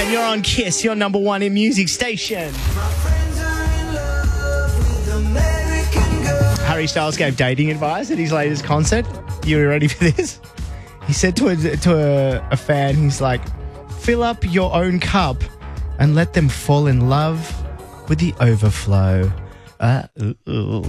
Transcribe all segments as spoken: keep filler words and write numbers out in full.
And you're on Kiss, your number one in music station. Harry Styles gave dating advice at his latest concert. You ready for this? He said to a, to a, a fan, he's like, fill up your own cup and let them fall in love with the overflow. Uh, ooh, ooh.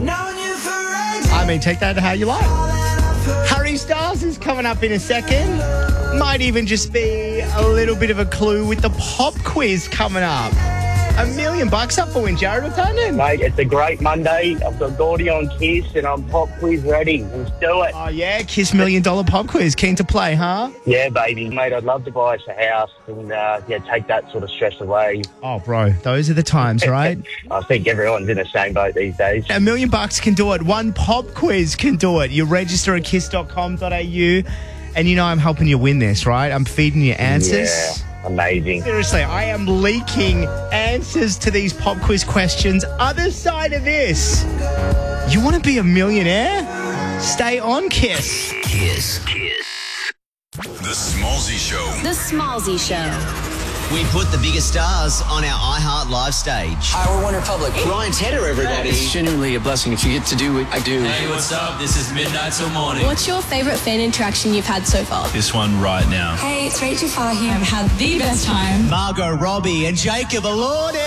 I mean, take that how you like. Harry Styles is coming up in a second. Might even just be a little bit of a clue with the pop quiz coming up. A million bucks up for win, Jared. What's happening? Mate, it's a great Monday. I've got Gordy on Kiss and I'm pop quiz ready. Let's do it. Oh, yeah, Kiss Million Dollar Pop Quiz. Keen to play, huh? Yeah, baby. Mate, I'd love to buy us a house and uh, yeah, take that sort of stress away. Oh, bro, those are the times, right? I think everyone's in the same boat these days. A million bucks can do it. One pop quiz can do it. You register at kiss dot com dot a u and you know I'm helping you win this, right? I'm feeding you answers. Yeah. Amazing. Seriously, I am leaking answers to these pop quiz questions. Other side of this, you want to be a millionaire? Stay on Kiss. Kiss. Kiss. The Smallzy Show. The Smallzy Show. We put the biggest stars on our iHeart Live stage. Hi, we're One Republic. Ryan Tedder, everybody. It's genuinely a blessing if you get to do what I do. Hey, what's up? This is Midnight Till Morning. What's your favourite fan interaction you've had so far? This one right now. Hey, it's Rachel Farr here. I've had the best time. Margot Robbie and Jacob Elordi.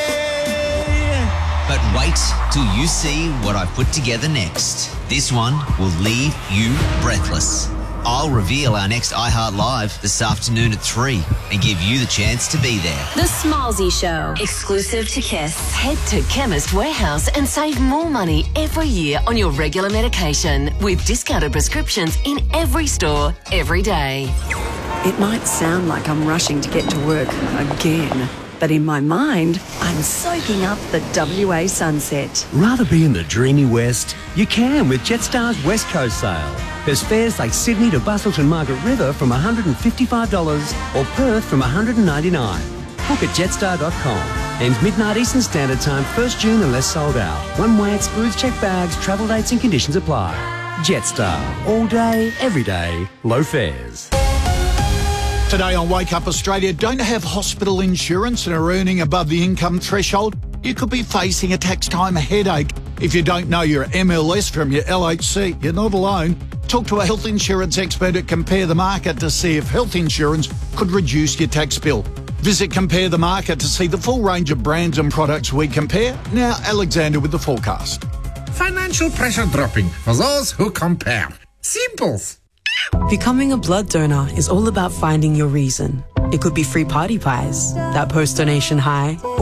But wait till you see what I've put together next. This one will leave you breathless. I'll reveal our next iHeart Live this afternoon at three and give you the chance to be there. The Smallzy Show. Exclusive to Kiss. Head to Chemist Warehouse and save more money every year on your regular medication with discounted prescriptions in every store, every day. It might sound like I'm rushing to get to work again, but in my mind, I'm soaking up the W A sunset. Rather be in the dreamy West? You can with Jetstar's West Coast sale. There's fares like Sydney to Busselton Margaret River from one hundred fifty-five dollars or Perth from one hundred ninety-nine dollars. Book at jetstar dot com. Ends midnight Eastern Standard Time, first June unless sold out. One way excludes checked bags, travel dates and conditions apply. Jetstar. All day, every day, low fares. Today on Wake Up Australia, don't have hospital insurance and are earning above the income threshold? You could be facing a tax time headache. If you don't know your M L S from your L H C, you're not alone. Talk to a health insurance expert at Compare the Market to see if health insurance could reduce your tax bill. Visit Compare the Market to see the full range of brands and products we compare. Now, Alexander with the forecast. Financial pressure dropping for those who compare. Simples. Becoming a blood donor is all about finding your reason. It could be free party pies, that post-donation high,